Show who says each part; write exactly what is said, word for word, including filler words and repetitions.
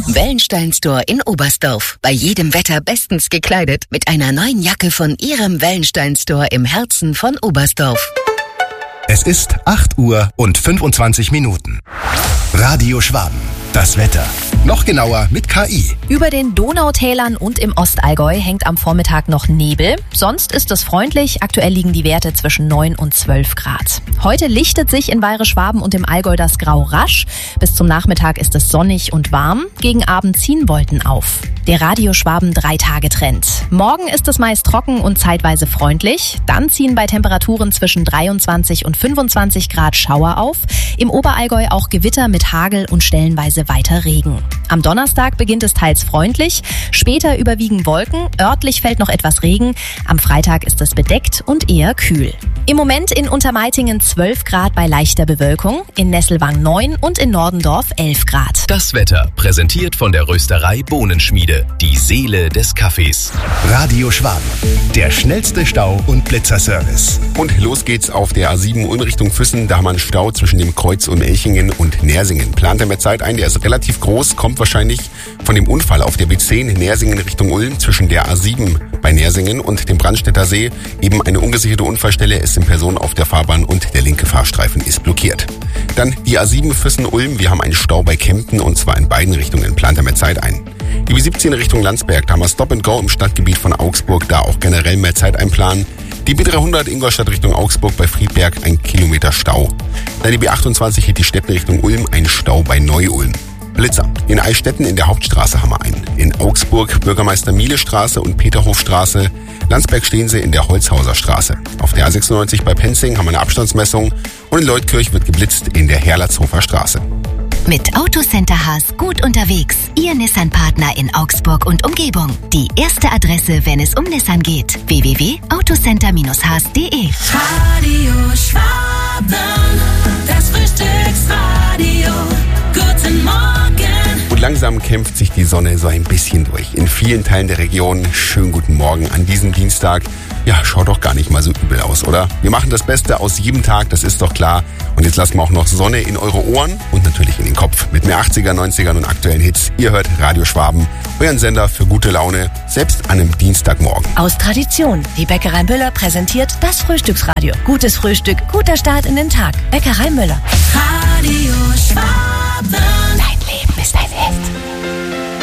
Speaker 1: Wellenstein Store in Oberstdorf. Bei jedem Wetter bestens gekleidet mit einer neuen Jacke von Ihrem Wellenstein Store im Herzen von Oberstdorf.
Speaker 2: Es ist acht Uhr und fünfundzwanzig Minuten. Radio Schwaben. Das Wetter. Noch genauer mit K I.
Speaker 3: Über den Donautälern und im Ostallgäu hängt am Vormittag noch Nebel. Sonst ist es freundlich. Aktuell liegen die Werte zwischen neun und zwölf Grad. Heute lichtet sich in Bayerisch-Schwaben und im Allgäu das Grau rasch. Bis zum Nachmittag ist es sonnig und warm. Gegen Abend ziehen Wolken auf. Der Radio Schwaben Drei-Tage-Trend. Morgen ist es meist trocken und zeitweise freundlich. Dann ziehen bei Temperaturen zwischen dreiundzwanzig und fünfundzwanzig Grad Schauer auf. Im Oberallgäu auch Gewitter mit Hagel und stellenweise weiter Regen. Am Donnerstag beginnt es teils freundlich. Später überwiegen Wolken. Örtlich fällt noch etwas Regen. Am Freitag ist es bedeckt und eher kühl. Im Moment in Untermeitingen zwölf Grad bei leichter Bewölkung. In Nesselwang neun und in Nordendorf elf Grad.
Speaker 4: Das Wetter präsentiert von der Rösterei Bohnenschmiede. Die Seele des Kaffees.
Speaker 2: Radio Schwaben. Der schnellste Stau- und Blitzerservice.
Speaker 5: Und los geht's auf der A sieben Ulm Richtung Füssen. Da haben wir einen Stau zwischen dem Kreuz Ulm-Elchingen und Nersingen. Plant er mit Zeit ein, der ist relativ groß, kommt wahrscheinlich von dem Unfall auf der B zehn Nersingen Richtung Ulm zwischen der A sieben bei Nersingen und dem Brandstätter See. Eben eine ungesicherte Unfallstelle, es sind Personen auf der Fahrbahn und der linke Fahrstreifen ist blockiert. Dann die A sieben Füssen-Ulm, wir haben einen Stau bei Kempten und zwar in beiden Richtungen, plant er mit Zeit ein. Die B siebzehn Richtung Landsberg, da haben wir Stop and Go im Stadtgebiet von Augsburg, da auch generell mehr Zeit einplanen. Die B dreihundert Ingolstadt Richtung Augsburg bei Friedberg, ein Kilometer Stau. Dann die B achtundzwanzig geht die Stetten Richtung Ulm, ein Stau bei Neu-Ulm. Blitzer. In Eichstätten in der Hauptstraße haben wir einen. In Augsburg Bürgermeister-Miele-Straße und Peterhofstraße. Landsberg stehen sie in der Holzhauser Straße. Auf der A sechsundneunzig bei Penzing haben wir eine Abstandsmessung und in Leutkirch wird geblitzt in der Herlertshofer Straße.
Speaker 1: Mit Autocenter Haas gut unterwegs. Ihr Nissan-Partner in Augsburg und Umgebung. Die erste Adresse, wenn es um Nissan geht. w w w punkt autocenter haas punkt de.
Speaker 6: Radio Schwaben, das Frühstücksradio. Guten Morgen.
Speaker 5: Und langsam kämpft sich die Sonne so ein bisschen durch. In vielen Teilen der Region. Schönen guten Morgen an diesem Dienstag. Ja, schaut doch gar nicht mal so übel aus, oder? Wir machen das Beste aus jedem Tag, das ist doch klar. Und jetzt lassen wir auch noch Sonne in eure Ohren und natürlich in den Kopf. Mit mehr achtziger, neunzigern und aktuellen Hits. Ihr hört Radio Schwaben, euren Sender für gute Laune, selbst an einem Dienstagmorgen.
Speaker 3: Aus Tradition. Die Bäckerei Müller präsentiert das Frühstücksradio. Gutes Frühstück, guter Start in den Tag. Bäckerei Müller.
Speaker 6: Radio Schwaben.